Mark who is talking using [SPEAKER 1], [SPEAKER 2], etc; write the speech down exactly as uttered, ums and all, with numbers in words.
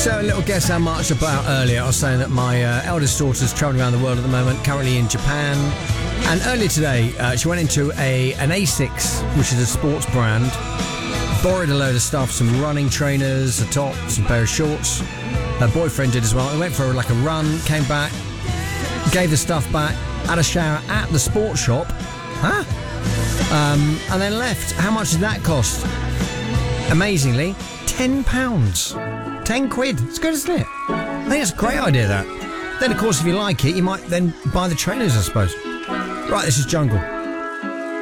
[SPEAKER 1] So, a little guess how much about earlier. I was saying that my uh, eldest daughter's travelling around the world at the moment, currently in Japan. And earlier today, uh, she went into a an Asics, which is a sports brand, borrowed a load of stuff, some running trainers, a top, some pair of shorts. Her boyfriend did as well. They went for like a run, came back, gave the stuff back, had a shower at the sports shop, huh? Um, and then left. How much did that cost? Amazingly, ten pounds. ten quid. It's good, isn't it? I think it's a great idea, that. Then, of course, if you like it, you might then buy the trainers, I suppose. Right, this is Jungle.